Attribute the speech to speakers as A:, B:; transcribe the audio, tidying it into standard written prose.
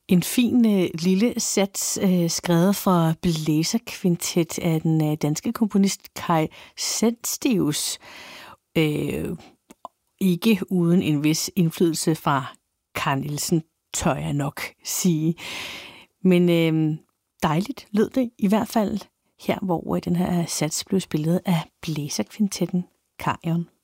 A: En fin lille sats skrevet for blæserkvintet af den danske komponist Kai Sandstius. Ikke uden en vis indflydelse fra Carl Nielsen, tør jeg nok sige. Men dejligt lød det i hvert fald her, hvor den her sats blev spillet af blæserkvintetten Carrion.